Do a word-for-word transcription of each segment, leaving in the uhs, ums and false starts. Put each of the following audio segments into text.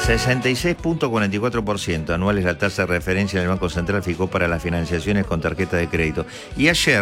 sesenta y seis punto cuarenta y cuatro por ciento anual es la tasa de referencia del Banco Central fijó para las financiaciones con tarjeta de crédito. Y ayer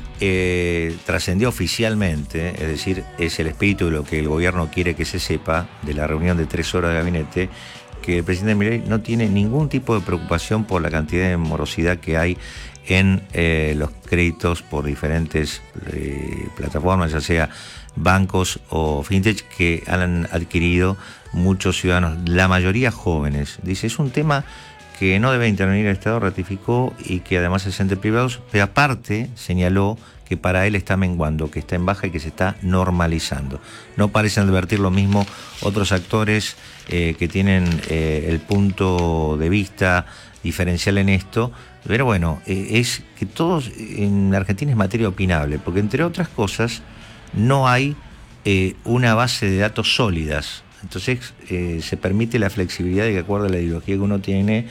eh, trascendió oficialmente, es decir, es el espíritu de lo que el gobierno quiere que se sepa, de la reunión de tres horas de gabinete, que el presidente Milei no tiene ningún tipo de preocupación por la cantidad de morosidad que hay en eh, los créditos por diferentes eh, plataformas, ya sea bancos o fintech, que han adquirido muchos ciudadanos, la mayoría jóvenes. Dice, es un tema que no debe intervenir el Estado, ratificó, y que además es ente privados, pero aparte señaló que para él está menguando, que está en baja y que se está normalizando. No parecen advertir lo mismo otros actores eh, que tienen eh, el punto de vista diferencial en esto, pero bueno, eh, es que todos en Argentina es materia opinable, porque entre otras cosas no hay eh, una base de datos sólidas. Entonces eh, se permite la flexibilidad de que acuerdo a la ideología que uno tiene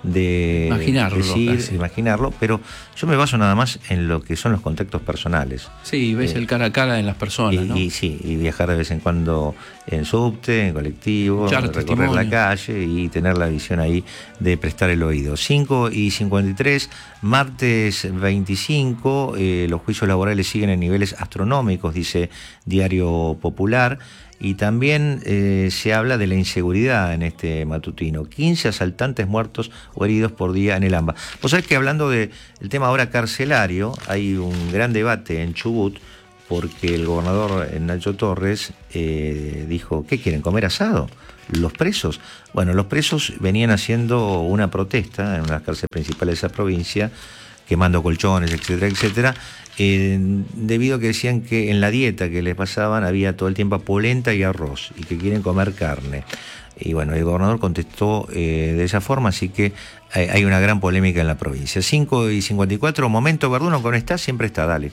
de imaginarlo, decir, casi. imaginarlo, pero yo me baso nada más en lo que son los contactos personales. Sí, ves eh, el cara a cara en las personas, y, ¿no? Y sí, y viajar de vez en cuando en subte, en colectivo, Escuchar recorrer testimonio. la calle y tener la visión ahí de prestar el oído. cinco y cincuenta y tres, martes veinticinco, eh, los juicios laborales siguen en niveles astronómicos, dice Diario Popular. Y también eh, se habla de la inseguridad en este matutino. quince asaltantes muertos o heridos por día en el AMBA. Vos sabés que hablando del tema ahora carcelario, hay un gran debate en Chubut, porque el gobernador Nacho Torres eh, dijo, ¿qué quieren, comer asado los presos? Bueno, los presos venían haciendo una protesta en una de las cárceles principales de esa provincia, quemando colchones, etcétera, etcétera, eh, debido a que decían que en la dieta que les pasaban había todo el tiempo polenta y arroz, y que quieren comer carne. Y bueno, el gobernador contestó eh, de esa forma, así que hay, hay una gran polémica en la provincia. cinco y cincuenta y cuatro, momento Verduno, con está, siempre está, dale.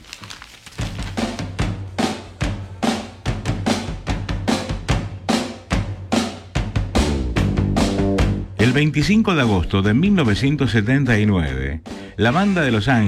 El veinticinco de agosto de mil novecientos setenta y nueve, la banda de Los Ángeles